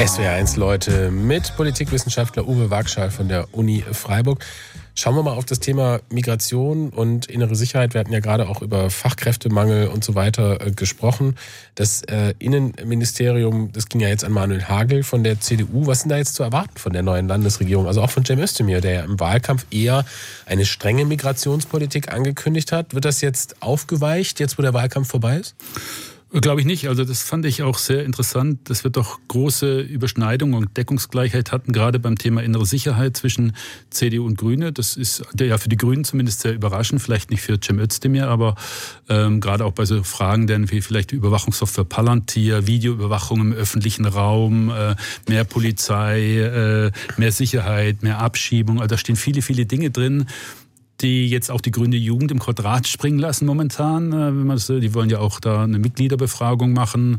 SWR1 Leute mit Politikwissenschaftler Uwe Wagschal von der Uni Freiburg. Schauen wir mal auf das Thema Migration und innere Sicherheit. Wir hatten ja gerade auch über Fachkräftemangel und so weiter gesprochen. Das Innenministerium, das ging ja jetzt an Manuel Hagel von der CDU. Was ist denn da jetzt zu erwarten von der neuen Landesregierung? Also auch von Cem Özdemir, der ja im Wahlkampf eher eine strenge Migrationspolitik angekündigt hat. Wird das jetzt aufgeweicht, jetzt wo der Wahlkampf vorbei ist? Glaube ich nicht. Also das fand ich auch sehr interessant, dass wir doch große Überschneidungen und Deckungsgleichheit hatten, gerade beim Thema innere Sicherheit zwischen CDU und Grüne. Das ist ja für die Grünen zumindest sehr überraschend, vielleicht nicht für Cem Özdemir, aber gerade auch bei so Fragen, denn wie vielleicht die Überwachungssoftware Palantir, Videoüberwachung im öffentlichen Raum, mehr Polizei, mehr Sicherheit, mehr Abschiebung. Also da stehen viele, viele Dinge drin, die jetzt auch die grüne Jugend im Quadrat springen lassen momentan. Die wollen ja auch da eine Mitgliederbefragung machen.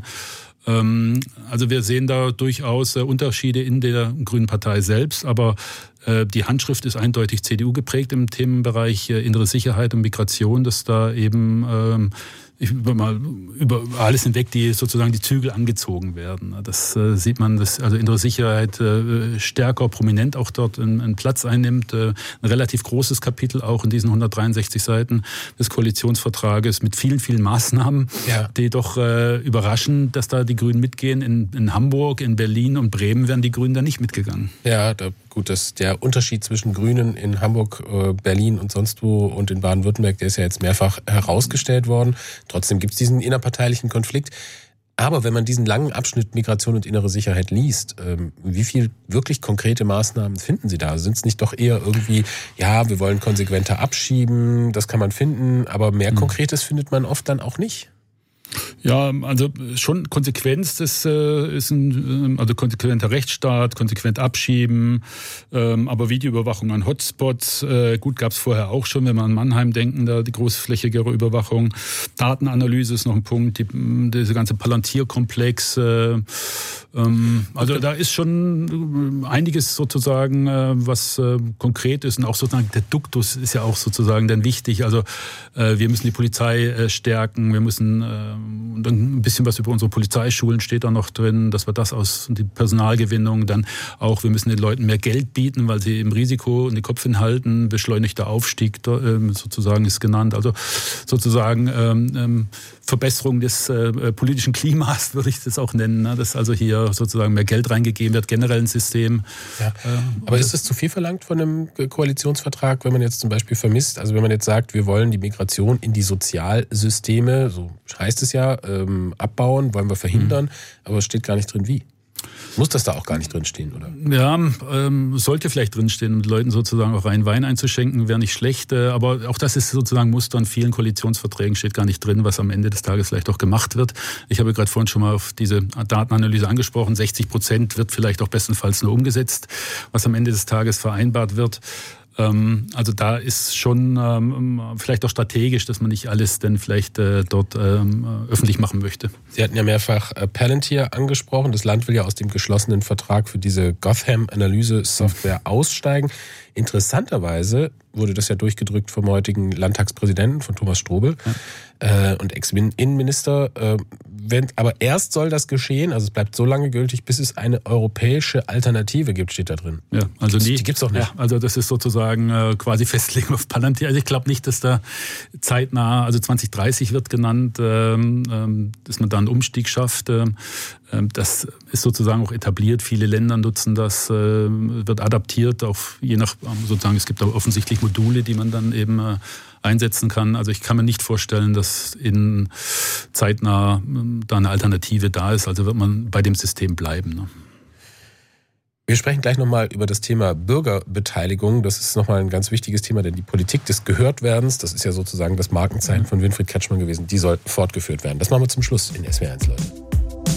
Also wir sehen da durchaus Unterschiede in der Grünen Partei selbst, aber die Handschrift ist eindeutig CDU geprägt im Themenbereich innere Sicherheit und Migration, dass da eben über alles hinweg sozusagen die Zügel angezogen werden. Das sieht man, dass also innere Sicherheit stärker prominent auch dort einen Platz einnimmt. Ein relativ großes Kapitel auch in diesen 163 Seiten des Koalitionsvertrages mit vielen, vielen Maßnahmen, die doch überraschen, dass da die Grünen mitgehen. In Hamburg, in Berlin und Bremen wären die Grünen da nicht mitgegangen. Ja, gut, der Unterschied zwischen Grünen in Hamburg, Berlin und sonst wo und in Baden-Württemberg, der ist ja jetzt mehrfach herausgestellt worden. Trotzdem gibt es diesen innerparteilichen Konflikt. Aber wenn man diesen langen Abschnitt Migration und innere Sicherheit liest, wie viel wirklich konkrete Maßnahmen finden Sie da? Sind es nicht doch eher irgendwie, ja, wir wollen konsequenter abschieben, das kann man finden, aber mehr Konkretes findet man oft dann auch nicht? Ja, also schon Konsequenz, das ist also konsequenter Rechtsstaat, konsequent abschieben, aber Videoüberwachung an Hotspots, gut, gab es vorher auch schon, wenn wir an Mannheim denken, da die großflächigere Überwachung. Datenanalyse ist noch ein Punkt, dieser ganze Palantir-Komplex, also da ist schon einiges sozusagen, was konkret ist und auch sozusagen der Duktus ist ja auch sozusagen dann wichtig, also wir müssen die Polizei stärken, wir müssen und dann ein bisschen was über unsere Polizeischulen steht da noch drin, dass wir das aus die Personalgewinnung, dann auch, wir müssen den Leuten mehr Geld bieten, weil sie im Risiko in den Kopf hinhalten, beschleunigter Aufstieg sozusagen ist genannt, also sozusagen Verbesserung des politischen Klimas, würde ich das auch nennen, ne? Dass also hier sozusagen mehr Geld reingegeben wird, generell ein System. Ja. Aber ist es zu viel verlangt von einem Koalitionsvertrag, wenn man jetzt zum Beispiel vermisst, also wenn man jetzt sagt, wir wollen die Migration in die Sozialsysteme, so heißt es ja, abbauen, wollen wir verhindern, aber es steht gar nicht drin, wie. Muss das da auch gar nicht drinstehen, oder? Ja, sollte vielleicht drinstehen, mit Leuten sozusagen auch rein Wein einzuschenken, wäre nicht schlecht. Aber auch das ist sozusagen Muster in vielen Koalitionsverträgen, steht gar nicht drin, was am Ende des Tages vielleicht auch gemacht wird. Ich habe gerade vorhin schon mal auf diese Datenanalyse angesprochen. 60% wird vielleicht auch bestenfalls nur umgesetzt, was am Ende des Tages vereinbart wird. Also da ist schon vielleicht auch strategisch, dass man nicht alles dann vielleicht dort öffentlich machen möchte. Sie hatten ja mehrfach Palantir angesprochen. Das Land will ja aus dem geschlossenen Vertrag für diese Gotham-Analyse-Software aussteigen. Interessanterweise wurde das ja durchgedrückt vom heutigen Landtagspräsidenten, von Thomas Strobel, und Ex-Innenminister. Aber erst soll das geschehen, also es bleibt so lange gültig, bis es eine europäische Alternative gibt, steht da drin. Ja, also die gibt's doch nicht. Ja, also das ist sozusagen quasi Festlegen auf Palantir. Also ich glaube nicht, dass da zeitnah, also 2030 wird genannt, dass man da einen Umstieg schafft. Das ist sozusagen auch etabliert. Viele Länder nutzen das, wird adaptiert auf je nach, sozusagen, es gibt auch offensichtlich Module, die man dann eben einsetzen kann. Also ich kann mir nicht vorstellen, dass in zeitnah da eine Alternative da ist. Also wird man bei dem System bleiben. Ne? Wir sprechen gleich nochmal über das Thema Bürgerbeteiligung. Das ist nochmal ein ganz wichtiges Thema, denn die Politik des Gehörtwerdens, das ist ja sozusagen das Markenzeichen von Winfried Kretschmann gewesen, die soll fortgeführt werden. Das machen wir zum Schluss in SWR1, Leute.